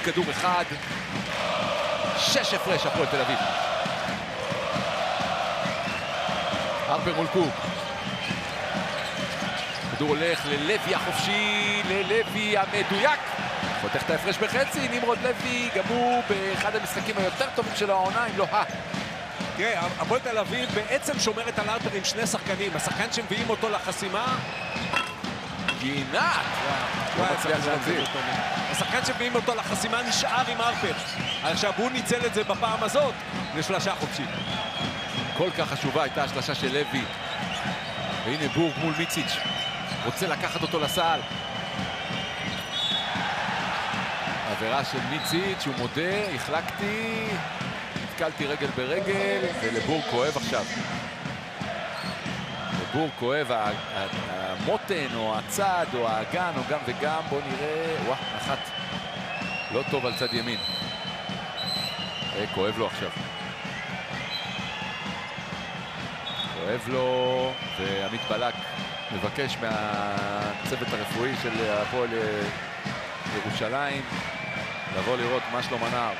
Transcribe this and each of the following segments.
כדור אחד. 6 הפרש הפועל תל אביב. הרפר מול קוק. כדור הולך ללוי החופשי, ללוי המדויק. חותך את ההפרש בחצי, נמרוד לוי, גם הוא באחד המשחקים היותר טובים של העונה, אם לא תראה, הפועל תל אביב בעצם שומרת על הרפר עם שני שחקנים. השחקן שמביאים אותו לחסימה... גינת! לא מצליח להחזיר. השחקן שמביאים אותו לחסימה נשאר עם הרפר. עכשיו הוא ניצל את זה בפעם הזאת לשלשה חופשית. כל כך חשובה הייתה השלשה של לוי. והנה בורג מול מיציץ'. רוצה לקחת אותו לסל. עבירה של מיציץ', הוא מודה, החלקתי, נתקלתי רגל ברגל, ולבורג כואב עכשיו. לבורג כואב, המותן או הצד או האגן או גם וגם, בואו נראה, וואו, נחת לא טוב על צד ימין. כואב לו עכשיו. כואב לו, ועמית בלק מבקש מהצוות הרפואי של הפועל ירושלים לבוא לראות מה שלום הנער.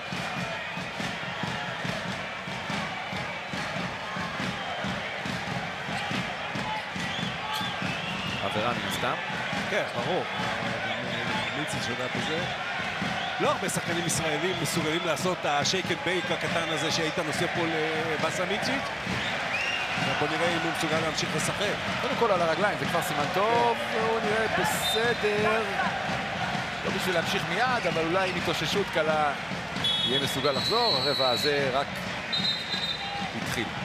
עבירה מן הסתם. כן, ברור. מיציץ' שודע בזה. לא הרבה שחקנים ישראלים מסוגלים לעשות את השייק אנד בייק הקטן הזה שהיית נושא פה לבאסה מיציץ'. בוא נראה אם הוא מסוגל להמשיך לשחק. קודם כל על הרגליים, זה כבר סימן טוב, והוא נראה בסדר. לא בשביל להמשיך מיד, אבל אולי עם התאוששות קלה יהיה מסוגל לחזור. הרבע הזה רק התחיל.